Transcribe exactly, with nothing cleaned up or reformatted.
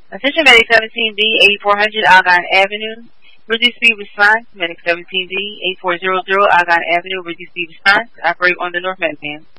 Attention Medic seventeen B, eighty-four hundred Algon Avenue. Reduced speed response. Medic seventeen B, eighty-four hundred Algon Avenue. Reduced speed response. Operate on the North Medican.